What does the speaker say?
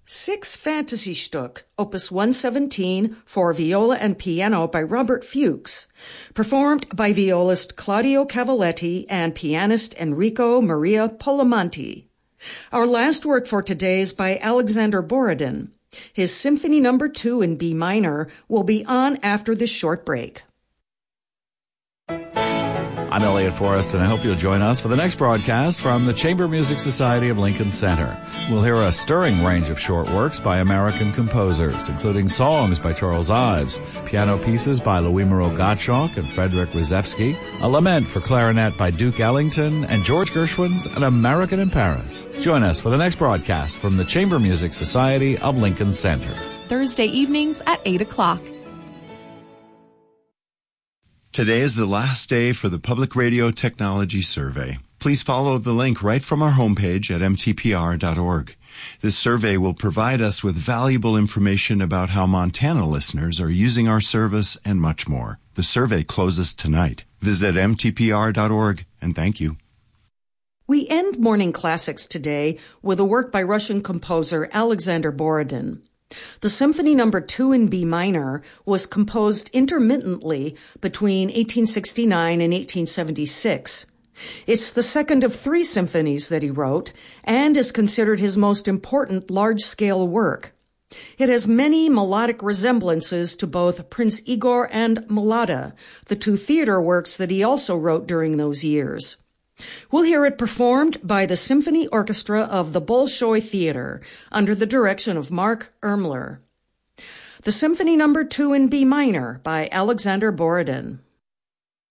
Six Fantasy Stück, Opus 117, for viola and piano by Robert Fuchs, performed by violist Claudio Cavalletti and pianist Enrico Maria Polamanti. Our last work for today is by Alexander Borodin. His Symphony No. 2 in B minor will be on after this short break. I'm Elliot Forrest, and I hope you'll join us for the next broadcast from the Chamber Music Society of Lincoln Center. We'll hear a stirring range of short works by American composers, including songs by Charles Ives, piano pieces by Louis-Moreau Gottschalk and Frederick Rzewski, a lament for clarinet by Duke Ellington, and George Gershwin's An American in Paris. Join us for the next broadcast from the Chamber Music Society of Lincoln Center. Thursday evenings at 8 o'clock. Today is the last day for the Public Radio Technology Survey. Please follow the link right from our homepage at mtpr.org. This survey will provide us with valuable information about how Montana listeners are using our service and much more. The survey closes tonight. Visit mtpr.org and thank you. We end Morning Classics today with a work by Russian composer Alexander Borodin. The Symphony No. 2 in B minor was composed intermittently between 1869 and 1876. It's the second of three symphonies that he wrote and is considered his most important large-scale work. It has many melodic resemblances to both Prince Igor and Mlada, the two theater works that he also wrote during those years. We'll hear it performed by the Symphony Orchestra of the Bolshoi Theater under the direction of Mark Ermler. The Symphony No. 2 in B minor by Alexander Borodin.